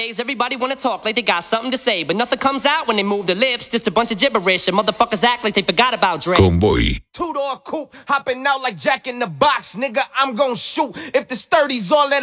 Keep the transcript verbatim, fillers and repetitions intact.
Nowadays, everybody wanna talk like they got something to say, but nothing comes out when they move their lips. Just a bunch of gibberish, and motherfuckers act like they forgot about Dre. Con voi. Two-door coupe, hopping out like Jack in the Box. Nigga, I'm gon' shoot. If the sturdy's all that